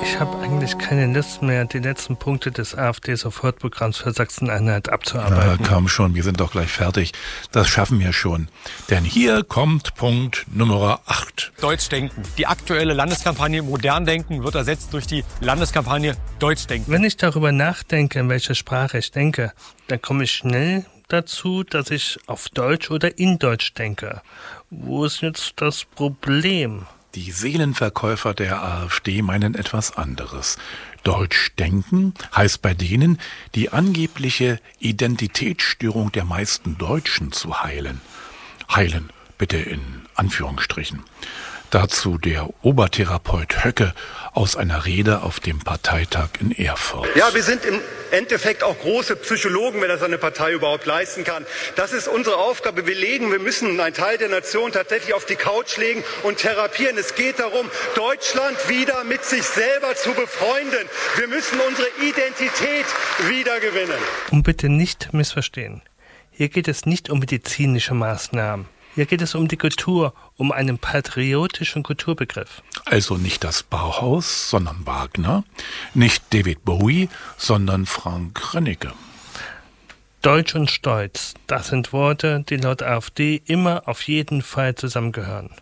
Ich habe eigentlich keine Lust mehr, die letzten Punkte des AfD-Sofortprogramms für Sachsen-Anhalt abzuarbeiten. Na, komm schon, wir sind doch gleich fertig. Das schaffen wir schon. Denn hier kommt Punkt Nummer 8. Deutschdenken. Die aktuelle Landeskampagne Modern Denken wird ersetzt durch die Landeskampagne Deutschdenken. Wenn ich darüber nachdenke, in welcher Sprache ich denke, dann komme ich schnell dazu, dass ich auf Deutsch oder in Deutsch denke. Wo ist jetzt das Problem? Die Seelenverkäufer der AfD meinen etwas anderes. Deutsch denken heißt bei denen, die angebliche Identitätsstörung der meisten Deutschen zu heilen. Heilen, bitte in Anführungsstrichen. Dazu der Obertherapeut Höcke aus einer Rede auf dem Parteitag in Erfurt. Ja, wir sind im Endeffekt auch große Psychologen, wenn das eine Partei überhaupt leisten kann. Das ist unsere Aufgabe. Wir müssen einen Teil der Nation tatsächlich auf die Couch legen und therapieren. Es geht darum, Deutschland wieder mit sich selber zu befreunden. Wir müssen unsere Identität wiedergewinnen. Und bitte nicht missverstehen. Hier geht es nicht um medizinische Maßnahmen. Hier geht es um die Kultur, um einen patriotischen Kulturbegriff. Also nicht das Bauhaus, sondern Wagner, nicht David Bowie, sondern Frank Rennecke. Deutsch und Stolz, das sind Worte, die laut AfD immer auf jeden Fall zusammengehören.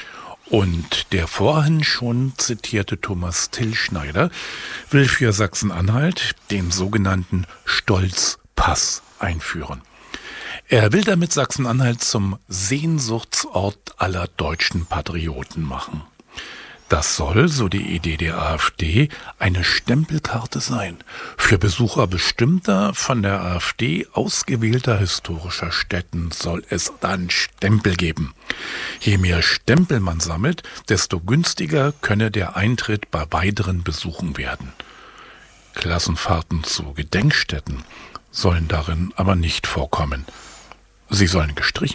Und der vorhin schon zitierte Thomas Tillschneider will für Sachsen-Anhalt den sogenannten Stolzpass einführen. Er will damit Sachsen-Anhalt zum Sehnsuchtsort aller deutschen Patrioten machen. Das soll, so die Idee der AfD, eine Stempelkarte sein. Für Besucher bestimmter, von der AfD ausgewählter historischer Stätten soll es dann Stempel geben. Je mehr Stempel man sammelt, desto günstiger könne der Eintritt bei weiteren Besuchen werden. Klassenfahrten zu Gedenkstätten sollen darin aber nicht vorkommen. Sie sollen gestrichen